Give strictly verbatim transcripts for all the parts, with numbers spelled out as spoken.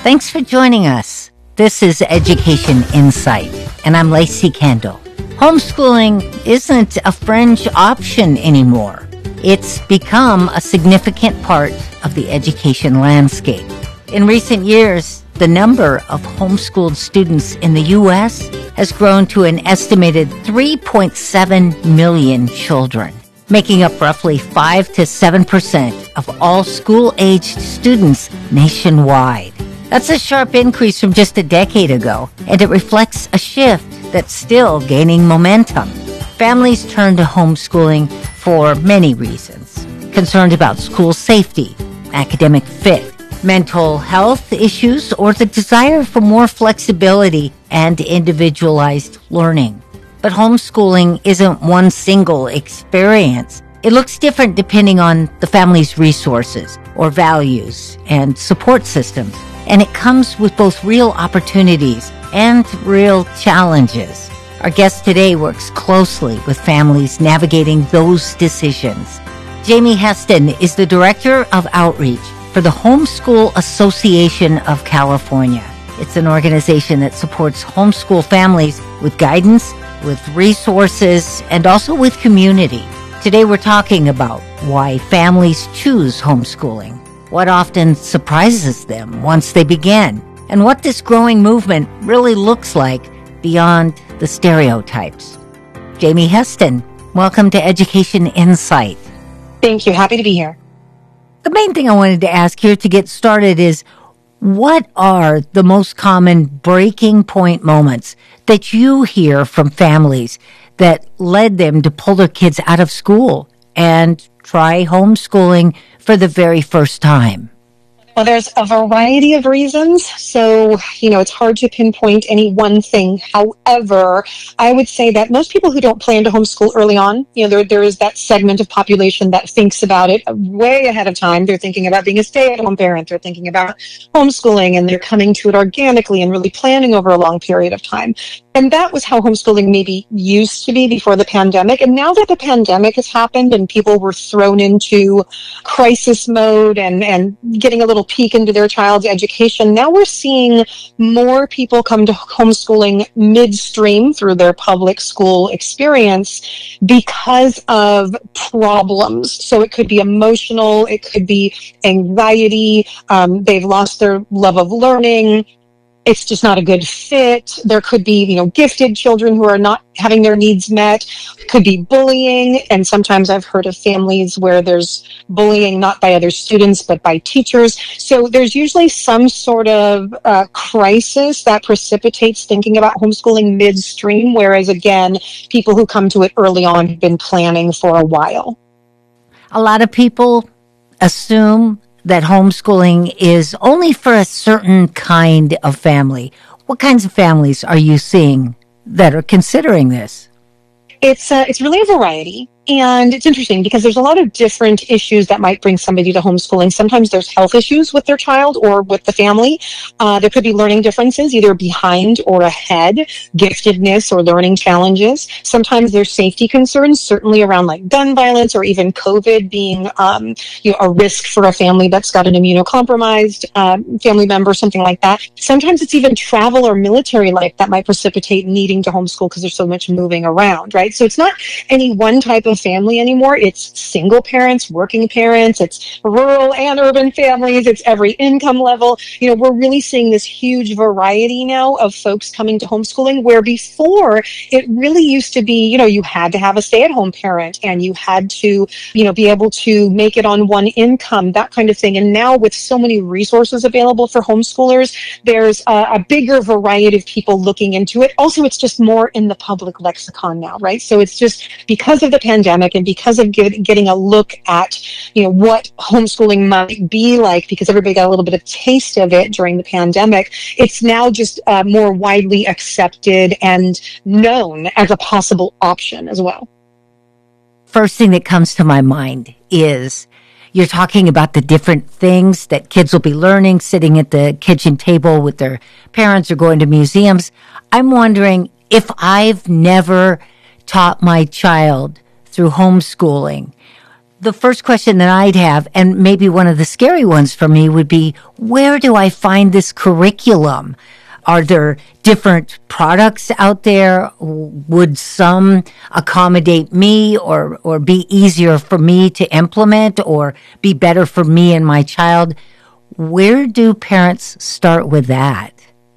Thanks for joining us. This is Education Insight, and I'm Lacey Kendall. Homeschooling isn't a fringe option anymore. It's become a significant part of the education landscape. In recent years, the number of homeschooled students in the U S has grown to an estimated three point seven million children, making up roughly five to seven percent of all school-aged students nationwide. That's a sharp increase from just a decade ago, and it reflects a shift that's still gaining momentum. Families turn to homeschooling for many reasons. Concerned about school safety, academic fit, mental health issues, or the desire for more flexibility and individualized learning. But homeschooling isn't one single experience. It looks different depending on the family's resources or values and support systems. And it comes with both real opportunities and real challenges. Our guest today works closely with families navigating those decisions. Jamie Heston is the Director of Outreach for the Homeschool Association of California. It's an organization that supports homeschool families with guidance, with resources, and also with community. Today we're talking about why families choose homeschooling, what often surprises them once they begin, and what this growing movement really looks like beyond the stereotypes. Jamie Heston, welcome to Education Insight. Thank you. Happy to be here. The main thing I wanted to ask here to get started is, what are the most common breaking point moments that you hear from families that led them to pull their kids out of school and try homeschooling for the very first time? Well, there's a variety of reasons. So, you know, it's hard to pinpoint any one thing. However, I would say that most people who don't plan to homeschool early on, you know, there, there is that segment of population that thinks about it way ahead of time. They're thinking about being a stay-at-home parent. They're thinking about homeschooling, and they're coming to it organically and really planning over a long period of time. And that was how homeschooling maybe used to be before the pandemic. And now that the pandemic has happened and people were thrown into crisis mode and, and getting a little peek into their child's education, now we're seeing more people come to homeschooling midstream through their public school experience because of problems. So it could be emotional, it could be anxiety, um, they've lost their love of learning. It's just not a good fit. There could be, you know, gifted children who are not having their needs met. It could be bullying. And sometimes I've heard of families where there's bullying not by other students, but by teachers. So there's usually some sort of uh, crisis that precipitates thinking about homeschooling midstream. Whereas again, people who come to it early on have been planning for a while. A lot of people assume that homeschooling is only for a certain kind of family. What kinds of families are you seeing that are considering this? It's uh, it's really a variety. And it's interesting because there's a lot of different issues that might bring somebody to homeschooling. Sometimes there's health issues with their child or with the family. Uh, there could be learning differences, either behind or ahead, giftedness or learning challenges. Sometimes there's safety concerns, certainly around like gun violence or even COVID being um, you know, a risk for a family that's got an immunocompromised um, family member, something like that. Sometimes it's even travel or military life that might precipitate needing to homeschool because there's so much moving around, right? So it's not any one type of family anymore. It's single parents, working parents, it's rural and urban families, it's every income level. You know, we're really seeing this huge variety now of folks coming to homeschooling, where before it really used to be, you know, you had to have a stay-at-home parent and you had to, you know, be able to make it on one income, that kind of thing. And now with so many resources available for homeschoolers, there's a, a bigger variety of people looking into it. Also, it's just more in the public lexicon now, right? So it's just because of the pandemic and because of get, getting a look at, you know, what homeschooling might be like, because everybody got a little bit of taste of it during the pandemic, it's now just uh, more widely accepted and known as a possible option as well. First thing that comes to my mind is you're talking about the different things that kids will be learning sitting at the kitchen table with their parents or going to museums. I'm wondering, if I've never taught my child through homeschooling, The first question that I'd have, and maybe one of the scary ones for me, would be, where do I find this curriculum? Are there different products out there? Would some accommodate me or, or be easier for me to implement or be better for me and my child? Where do parents start with that?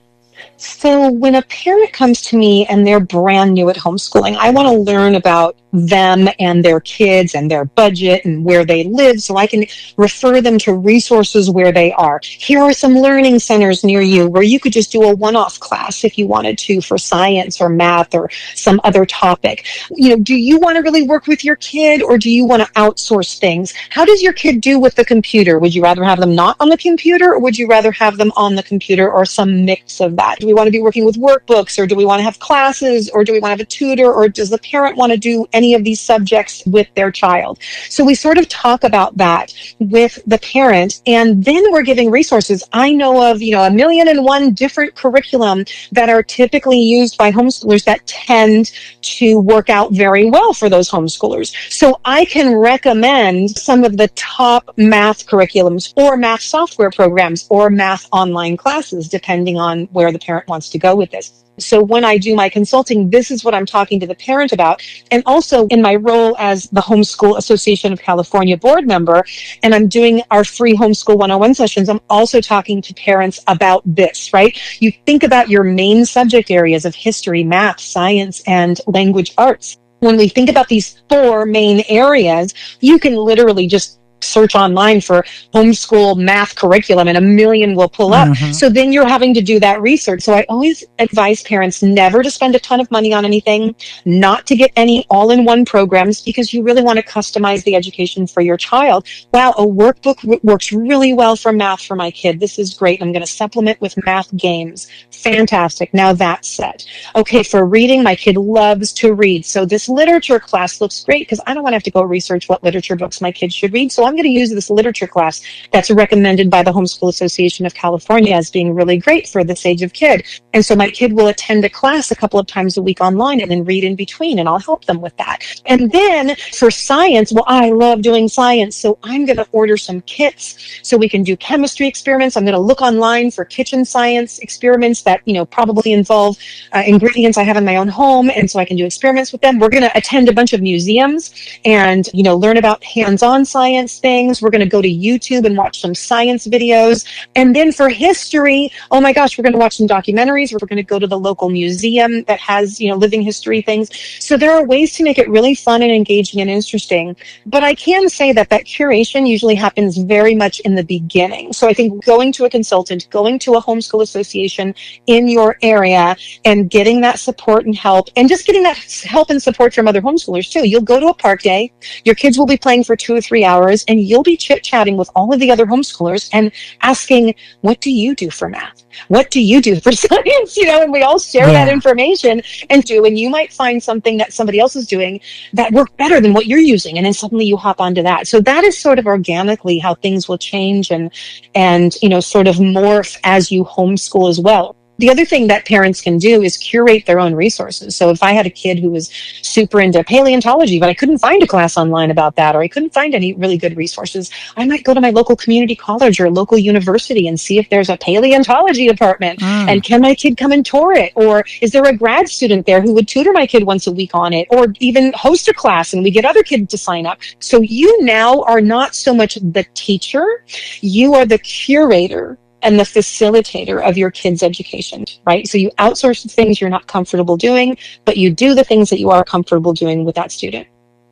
So when a parent comes to me and they're brand new at homeschooling, I want to learn about them and their kids and their budget and where they live so I can refer them to resources where they are. Here are some learning centers near you where you could just do a one-off class if you wanted to for science or math or some other topic. You know, do you want to really work with your kid or do you want to outsource things? How does your kid do with the computer? Would you rather have them not on the computer or would you rather have them on the computer or some mix of that? Do we want to be working with workbooks or do we want to have classes or do we want to have a tutor or does the parent want to do any of these subjects with their child? So we sort of talk about that with the parent and then we're giving resources. I know of, you know, a million and one different curriculum that are typically used by homeschoolers that tend to work out very well for those homeschoolers. So I can recommend some of the top math curriculums or math software programs or math online classes, depending on where the parent wants to go with this. So when I do my consulting, this is what I'm talking to the parent about. And also in my role as the Homeschool Association of California board member, and I'm doing our free Homeschool one oh one sessions, I'm also talking to parents about this, right? You think about your main subject areas of history, math, science, and language arts. When we think about these four main areas, you can literally just search online for homeschool math curriculum and a million will pull up. Mm-hmm. So then you're having to do that research. So I always advise parents never to spend a ton of money on anything, not to get any all-in-one programs because you really want to customize the education for your child. Wow, a workbook w- works really well for math for my kid. This is great. I'm going to supplement with math games. Fantastic. Now that's set. Okay, for reading, my kid loves to read. So this literature class looks great because I don't want to have to go research what literature books my kids should read. So I'm going to use this literature class that's recommended by the Homeschool Association of California as being really great for this age of kid. And so my kid will attend a class a couple of times a week online and then read in between, and I'll help them with that. And then for science, well, I love doing science, so I'm going to order some kits so we can do chemistry experiments. I'm going to look online for kitchen science experiments that, you know, probably involve uh, ingredients I have in my own home, and so I can do experiments with them. We're going to attend a bunch of museums and, you know, learn about hands-on science things. We're going to go to YouTube and watch some science videos. And then for history, oh my gosh, we're going to watch some documentaries. We're going to go to the local museum that has, you know, living history things. So there are ways to make it really fun and engaging and interesting. But I can say that that curation usually happens very much in the beginning. So I think going to a consultant, going to a homeschool association in your area and getting that support and help, and just getting that help and support from other homeschoolers too. You'll go to a park day, your kids will be playing for two or three hours, and you'll be chit-chatting with all of the other homeschoolers and asking, what do you do for math? What do you do for science? You know, and we all share yeah. that information and do, and you might find something that somebody else is doing that worked better than what you're using, and then suddenly you hop onto that. So that is sort of organically how things will change and, and, you know, sort of morph as you homeschool as well. The other thing that parents can do is curate their own resources. So if I had a kid who was super into paleontology, but I couldn't find a class online about that, or I couldn't find any really good resources, I might go to my local community college or local university and see if there's a paleontology department. Mm. And can my kid come and tour it? Or is there a grad student there who would tutor my kid once a week on it? Or even host a class and we get other kids to sign up. So you now are not so much the teacher, you are the curator and the facilitator of your kids' education, right? So you outsource the things you're not comfortable doing, but you do the things that you are comfortable doing with that student.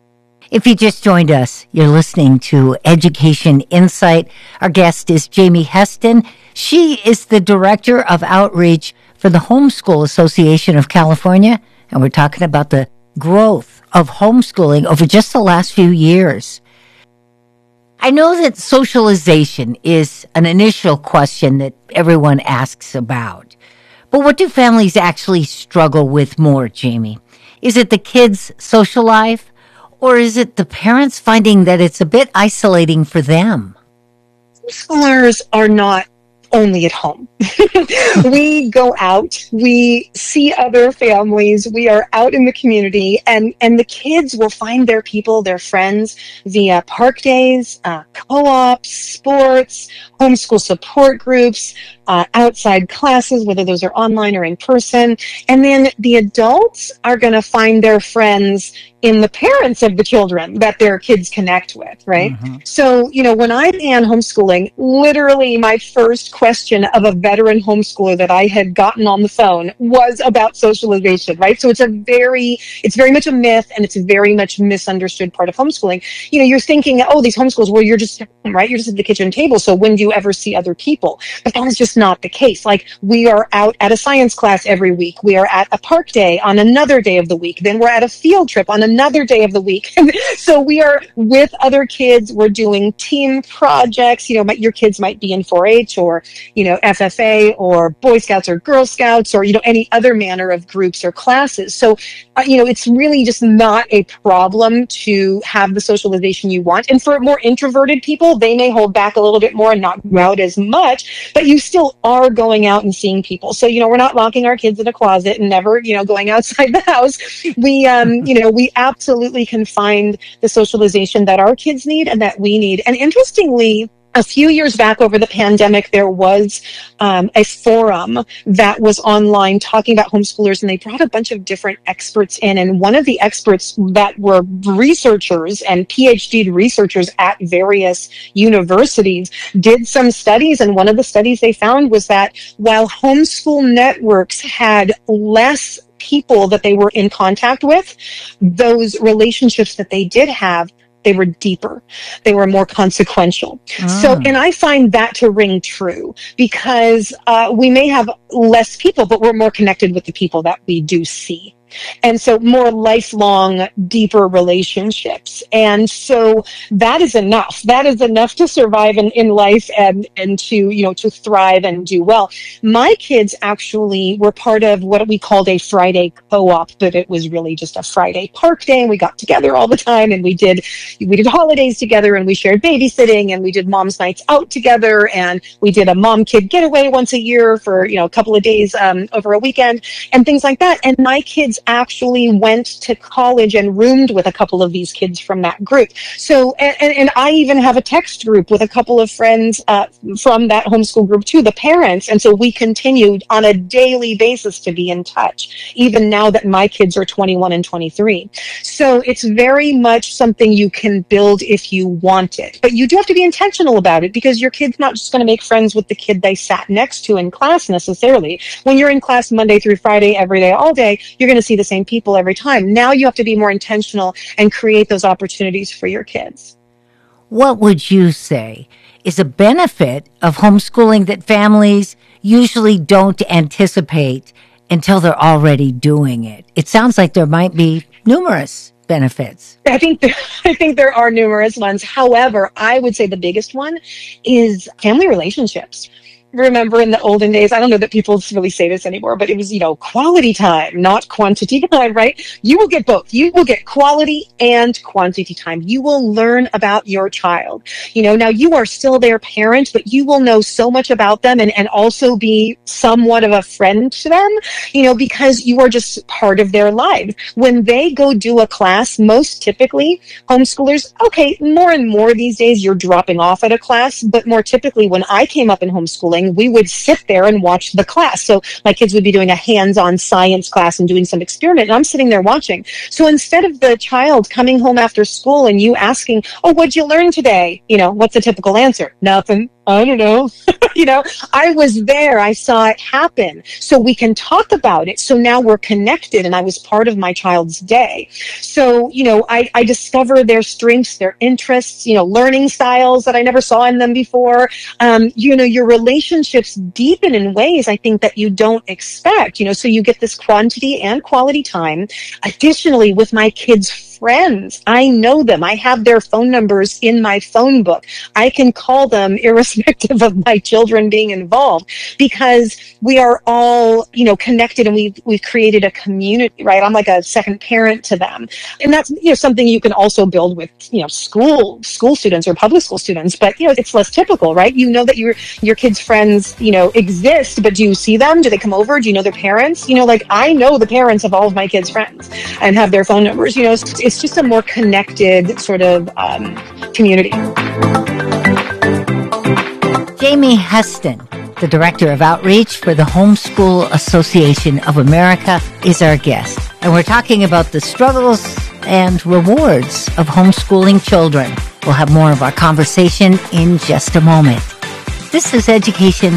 If you just joined us, you're listening to Education Insight. Our guest is Jamie Heston. She is the Director of Outreach for the Homeschool Association of California, and we're talking about the growth of homeschooling over just the last few years. I know that socialization is an initial question that everyone asks about. But what do families actually struggle with more, Jamie? Is it the kids' social life, or is it the parents finding that it's a bit isolating for them? Homeschoolers are not only at home. We go out, we see other families, we are out in the community, and, and the kids will find their people, their friends via park days, uh, co-ops, sports, homeschool support groups, uh, outside classes, whether those are online or in person. And then the adults are going to find their friends in the parents of the children that their kids connect with, right? Mm-hmm. So, you know, when I began homeschooling, literally my first question of a veteran homeschooler that I had gotten on the phone was about socialization, right? So it's a very, it's very much a myth, and it's a very much misunderstood part of homeschooling. You know, you're thinking, oh, these homeschools where you're just, right, you're just at the kitchen table, so when do you ever see other people? But that is just not the case. Like, we are out at a science class every week. We are at a park day on another day of the week. Then we're at a field trip on another day of the week. So we are with other kids. We're doing team projects. You know, your kids might be in four H or, you know, F F A or Boy Scouts or Girl Scouts or, you know, any other manner of groups or classes. So, uh, you know, it's really just not a problem to have the socialization you want. And for more introverted people, they may hold back a little bit more and not go out as much, but you still are going out and seeing people. So, you know, we're not locking our kids in a closet and never, you know, going outside the house. We, um, you know, we absolutely can find the socialization that our kids need and that we need. And interestingly, a few years back over the pandemic, there was um, a forum that was online talking about homeschoolers, and they brought a bunch of different experts in. And one of the experts that were researchers and PhD researchers at various universities did some studies. And one of the studies they found was that while homeschool networks had less people that they were in contact with, those relationships that they did have, they were deeper. They were more consequential. Ah. So, and I find that to ring true because uh, we may have less people, but we're more connected with the people that we do see. And so more lifelong, deeper relationships. And so that is enough. That is enough to survive in, in life and, and to, you know, to thrive and do well. My kids actually were part of what we called a Friday co-op, but it was really just a Friday park day. And we got together all the time and we did, we did holidays together and we shared babysitting and we did mom's nights out together. And we did a mom kid getaway once a year for, you know, a couple of days um, over a weekend and things like that. And my kids actually went to college and roomed with a couple of these kids from that group. So, and, and I even have a text group with a couple of friends uh, from that homeschool group too, the parents. And so we continued on a daily basis to be in touch, even now that my kids are twenty-one and twenty-three. So it's very much something you can build if you want it. But you do have to be intentional about it because your kid's not just going to make friends with the kid they sat next to in class necessarily. When you're in class Monday through Friday, every day, all day, you're going to see the same people every time. Now you have to be more intentional and create those opportunities for your kids. What would you say is a benefit of homeschooling that families usually don't anticipate until they're already doing it? It sounds like there might be numerous benefits. I think there, I think there are numerous ones. However, I would say the biggest one is family relationships. Remember in the olden days, I don't know that people really say this anymore, but it was, you know, quality time, not quantity time, right? You will get both. You will get quality and quantity time. You will learn about your child. You know, now you are still their parent, but you will know so much about them and, and also be somewhat of a friend to them, you know, because you are just part of their lives. When they go do a class, most typically homeschoolers, okay, more and more these days you're dropping off at a class, but more typically when I came up in homeschooling, we would sit there and watch the class. So my kids would be doing a hands-on science class and doing some experiment, and I'm sitting there watching. So instead of the child coming home after school and you asking, oh, what'd you learn today? You know, what's the typical answer? Nothing. I don't know. You know, I was there. I saw it happen. So we can talk about it. So now we're connected and I was part of my child's day. So, you know, I, I discover their strengths, their interests, you know, learning styles that I never saw in them before. Um, you know, your relationships deepen in ways I think that you don't expect, you know, so you get this quantity and quality time. Additionally, with my kids' friends. I know them. I have their phone numbers in my phone book. I can call them irrespective of my children being involved, because we are all, you know, connected, and we've, we've created a community, right? I'm like a second parent to them. And that's, you know, something you can also build with, you know, school, school students or public school students, but, you know, it's less typical, right? You know that your, your kids' friends, you know, exist, but do you see them? Do they come over? Do you know their parents? You know, like I know the parents of all of my kids' friends and have their phone numbers. You know, it's, it's just a more connected sort of um, community. Jamie Heston, the Director of Outreach for the Homeschool Association of America, is our guest. And we're talking about the struggles and rewards of homeschooling children. We'll have more of our conversation in just a moment. This is Education